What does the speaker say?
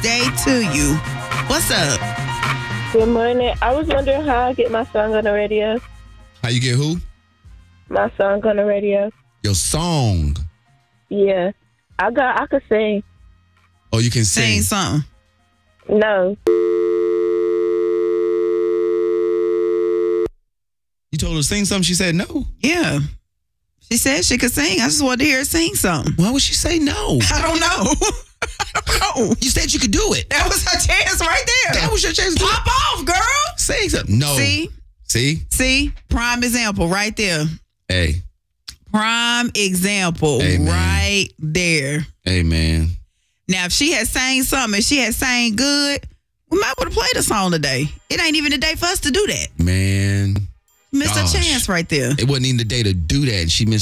day to you. What's up? Good morning. I was wondering how I get my song on the radio. How you get who? My song on the radio. Your song. Yeah. I could sing. Oh, you can sing. Sing something. No. You told her to sing something, she said no. Yeah. She said she could sing. I just wanted to hear her sing something. Why would she say no? I don't know. I don't know. You said you could do it. That was her chance right there. That was your chance to do Pop off, girl. it. Sing something. No. See? Prime example right there. Hey. Prime example right there. Hey, man. Now, if she had sang something, if she had sang good, we might would have played a song today. It ain't even the day for us to do that. Man. Missed a chance right there. It wasn't even the day to do that. She missed